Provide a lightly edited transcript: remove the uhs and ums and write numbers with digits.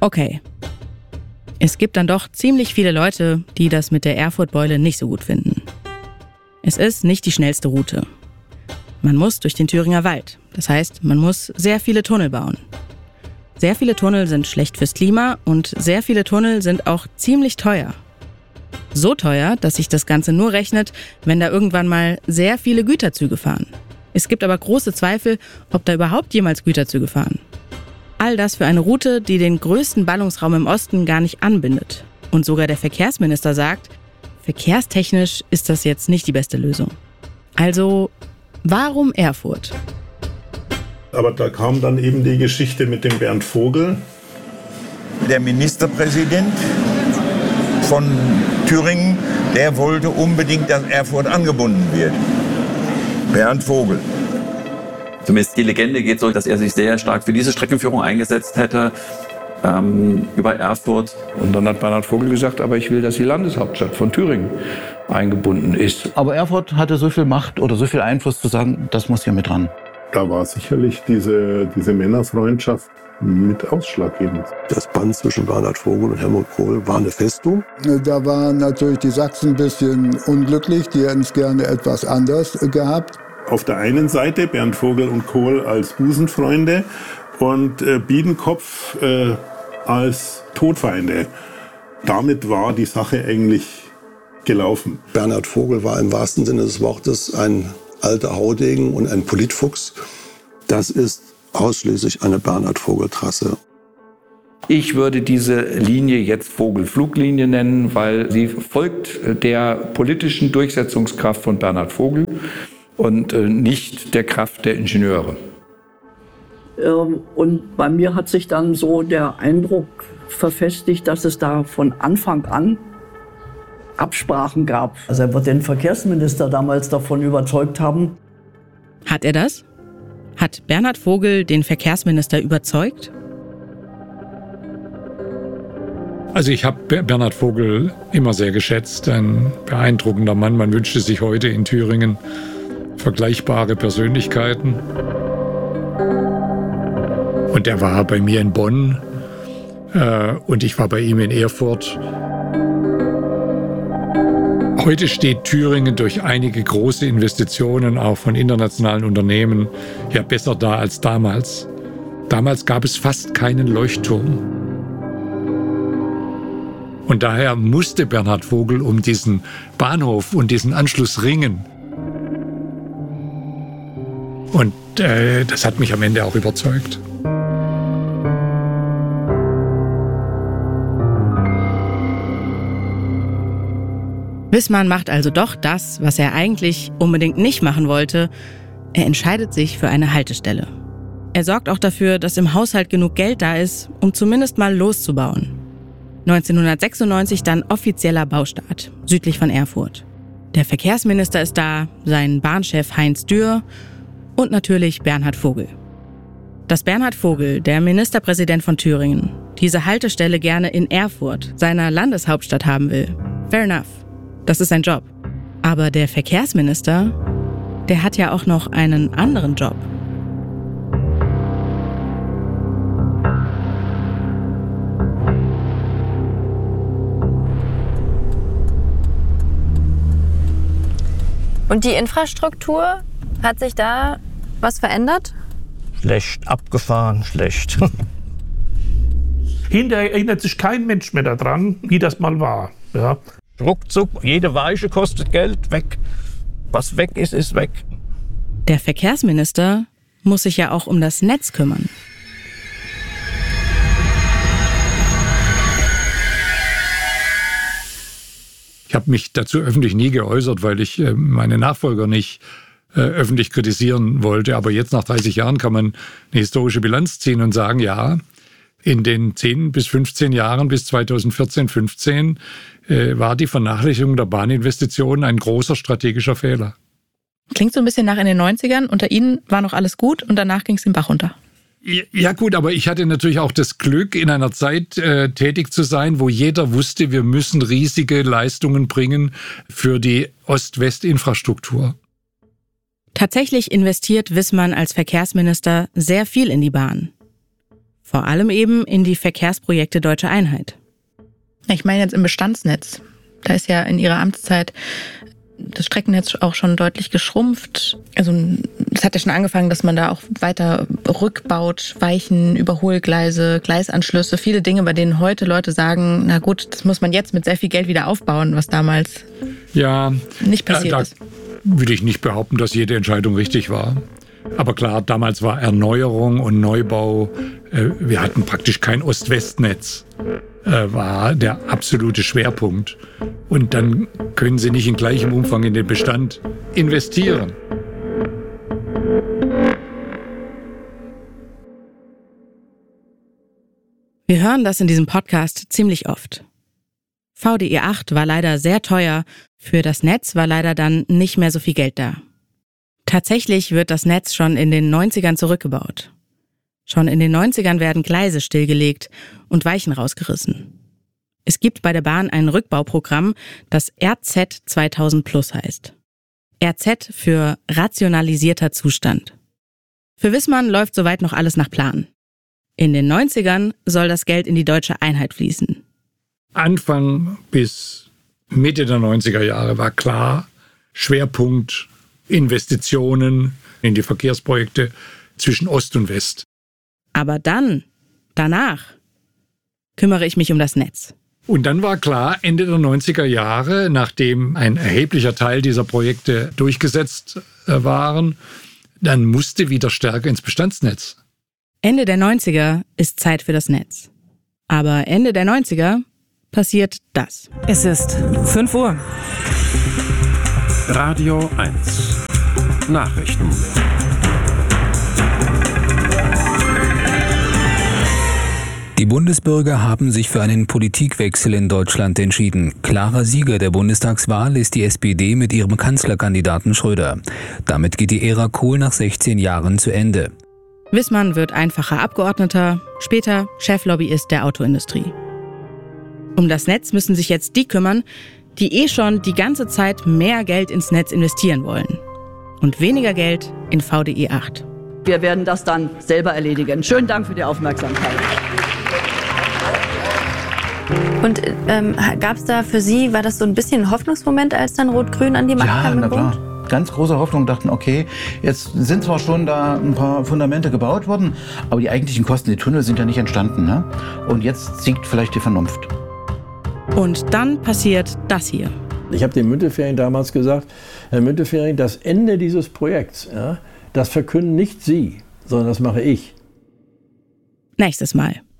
Okay. Es gibt dann doch ziemlich viele Leute, die das mit der Erfurt-Beule nicht so gut finden. Es ist nicht die schnellste Route. Man muss durch den Thüringer Wald. Das heißt, man muss sehr viele Tunnel bauen. Sehr viele Tunnel sind schlecht fürs Klima und sehr viele Tunnel sind auch ziemlich teuer. So teuer, dass sich das Ganze nur rechnet, wenn da irgendwann mal sehr viele Güterzüge fahren. Es gibt aber große Zweifel, ob da überhaupt jemals Güterzüge fahren. All das für eine Route, die den größten Ballungsraum im Osten gar nicht anbindet. Und sogar der Verkehrsminister sagt, verkehrstechnisch ist das jetzt nicht die beste Lösung. Also, warum Erfurt? Aber da kam dann eben die Geschichte mit dem Bernd Vogel. Der Ministerpräsident von Thüringen, der wollte unbedingt, dass Erfurt angebunden wird. Bernd Vogel. Zumindest die Legende geht so, dass er sich sehr stark für diese Streckenführung eingesetzt hätte, über Erfurt. Und dann hat Bernhard Vogel gesagt, aber ich will, dass die Landeshauptstadt von Thüringen eingebunden ist. Aber Erfurt hatte so viel Macht oder so viel Einfluss zu sagen, das muss hier mit ran. Da war sicherlich diese Männerfreundschaft mit ausschlaggebend. Das Band zwischen Bernhard Vogel und Helmut Kohl war eine Festung. Da waren natürlich die Sachsen ein bisschen unglücklich, die hätten es gerne etwas anders gehabt. Auf der einen Seite Bernd Vogel und Kohl als Busenfreunde und Biedenkopf als Todfeinde. Damit war die Sache eigentlich gelaufen. Bernhard Vogel war im wahrsten Sinne des Wortes ein alter Haudegen und ein Politfuchs. Das ist ausschließlich eine Bernhard-Vogel-Trasse. Ich würde diese Linie jetzt Vogel-Fluglinie nennen, weil sie folgt der politischen Durchsetzungskraft von Bernhard Vogel und nicht der Kraft der Ingenieure. Und bei mir hat sich dann so der Eindruck verfestigt, dass es da von Anfang an Absprachen gab. Also er wird den Verkehrsminister damals davon überzeugt haben. Hat er das? Hat Bernhard Vogel den Verkehrsminister überzeugt? Also ich habe Bernhard Vogel immer sehr geschätzt, ein beeindruckender Mann. Man wünschte sich heute in Thüringen vergleichbare Persönlichkeiten. Und er war bei mir in Bonn und ich war bei ihm in Erfurt. Heute steht Thüringen durch einige große Investitionen, auch von internationalen Unternehmen, ja besser da als damals. Damals gab es fast keinen Leuchtturm. Und daher musste Bernhard Vogel um diesen Bahnhof und diesen Anschluss ringen. Und das hat mich am Ende auch überzeugt. Wissmann macht also doch das, was er eigentlich unbedingt nicht machen wollte. Er entscheidet sich für eine Haltestelle. Er sorgt auch dafür, dass im Haushalt genug Geld da ist, um zumindest mal loszubauen. 1996 dann offizieller Baustart, südlich von Erfurt. Der Verkehrsminister ist da, sein Bahnchef Heinz Dürr und natürlich Bernhard Vogel. Dass Bernhard Vogel, der Ministerpräsident von Thüringen, diese Haltestelle gerne in Erfurt, seiner Landeshauptstadt, haben will, fair enough. Das ist sein Job. Aber der Verkehrsminister, der hat ja auch noch einen anderen Job. Und die Infrastruktur, hat sich da was verändert? Schlecht, abgefahren, schlecht. Hinterher erinnert sich kein Mensch mehr daran, wie das mal war. Ja. Ruckzuck, jede Weiche kostet Geld, weg. Was weg ist, ist weg. Der Verkehrsminister muss sich ja auch um das Netz kümmern. Ich habe mich dazu öffentlich nie geäußert, weil ich meine Nachfolger nicht öffentlich kritisieren wollte. Aber jetzt nach 30 Jahren kann man eine historische Bilanz ziehen und sagen, ja, in den 10 bis 15 Jahren bis 2014, 15 war die Vernachlässigung der Bahninvestitionen ein großer strategischer Fehler. Klingt so ein bisschen nach in den 90ern. Unter Ihnen war noch alles gut und danach ging es den Bach runter. Ja gut, aber ich hatte natürlich auch das Glück, in einer Zeit tätig zu sein, wo jeder wusste, wir müssen riesige Leistungen bringen für die Ost-West-Infrastruktur. Tatsächlich investiert Wissmann als Verkehrsminister sehr viel in die Bahn. Vor allem eben in die Verkehrsprojekte Deutsche Einheit. Ich meine jetzt im Bestandsnetz. Da ist ja in ihrer Amtszeit das Streckennetz auch schon deutlich geschrumpft. Also es hat ja schon angefangen, dass man da auch weiter rückbaut, Weichen, Überholgleise, Gleisanschlüsse, viele Dinge, bei denen heute Leute sagen, na gut, das muss man jetzt mit sehr viel Geld wieder aufbauen, was damals nicht passiert ist. Da würde ich nicht behaupten, dass jede Entscheidung richtig war. Aber klar, damals war Erneuerung und Neubau, wir hatten praktisch kein Ost-West-Netz, war der absolute Schwerpunkt. Und dann können Sie nicht in gleichem Umfang in den Bestand investieren. Wir hören das in diesem Podcast ziemlich oft. VDE 8 war leider sehr teuer, für das Netz war leider dann nicht mehr so viel Geld da. Tatsächlich wird das Netz schon in den 90ern zurückgebaut. Schon in den 90ern werden Gleise stillgelegt und Weichen rausgerissen. Es gibt bei der Bahn ein Rückbauprogramm, das RZ 2000 Plus heißt. RZ für rationalisierter Zustand. Für Wissmann läuft soweit noch alles nach Plan. In den 90ern soll das Geld in die Deutsche Einheit fließen. Anfang bis Mitte der 90er Jahre war klar, Schwerpunkt Investitionen in die Verkehrsprojekte zwischen Ost und West. Aber danach, kümmere ich mich um das Netz. Und dann war klar, Ende der 90er Jahre, nachdem ein erheblicher Teil dieser Projekte durchgesetzt waren, dann musste wieder stärker ins Bestandsnetz. Ende der 90er ist Zeit für das Netz. Aber Ende der 90er passiert das. Es ist 5 Uhr. Radio 1. Nachrichten. Die Bundesbürger haben sich für einen Politikwechsel in Deutschland entschieden. Klarer Sieger der Bundestagswahl ist die SPD mit ihrem Kanzlerkandidaten Schröder. Damit geht die Ära Kohl nach 16 Jahren zu Ende. Wissmann wird einfacher Abgeordneter, später Cheflobbyist der Autoindustrie. Um das Netz müssen sich jetzt die kümmern, die schon die ganze Zeit mehr Geld ins Netz investieren wollen. Und weniger Geld in VDE 8. Wir werden das dann selber erledigen. Schönen Dank für die Aufmerksamkeit. Und gab es da für Sie, war das so ein bisschen ein Hoffnungsmoment, als dann Rot-Grün an die Macht kam? Ja, na klar. Ganz große Hoffnung, dachten, okay, jetzt sind zwar schon da ein paar Fundamente gebaut worden, aber die eigentlichen Kosten, die Tunnel sind ja nicht entstanden. Ne? Und jetzt siegt vielleicht die Vernunft. Und dann passiert das hier. Ich habe dem Müntefering damals gesagt, Herr Müntefering, das Ende dieses Projekts, das verkünden nicht Sie, sondern das mache ich. Nächstes Mal.